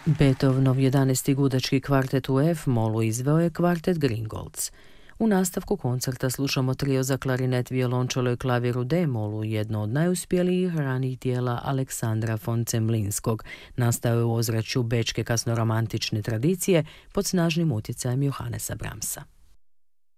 Beethovenov 11. gudački kvartet u F-molu izveo je kvartet Gringolds. U nastavku koncerta slušamo trio za klarinet, violončelo i klavir u D-molu, jedno od najuspjelijih ranih dijela Aleksandra von Cemlinskog. Nastao je u ozračju bečke kasnoromantične tradicije pod snažnim utjecajem Johannesa Brahmsa.